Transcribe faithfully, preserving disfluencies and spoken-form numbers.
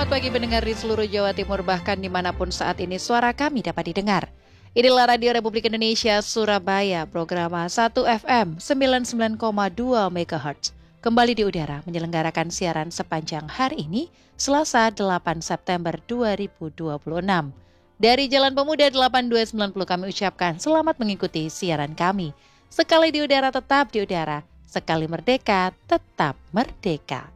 Selamat pagi pendengar di seluruh Jawa Timur, bahkan dimanapun saat ini suara kami dapat didengar. Inilah Radio Republik Indonesia Surabaya, program satu F M sembilan puluh sembilan koma dua megahertz. Kembali di udara menyelenggarakan siaran sepanjang hari ini, Selasa delapan September dua ribu dua puluh enam. Dari Jalan Pemuda delapan dua sembilan nol kami ucapkan selamat mengikuti siaran kami. Sekali di udara tetap di udara, sekali merdeka tetap merdeka.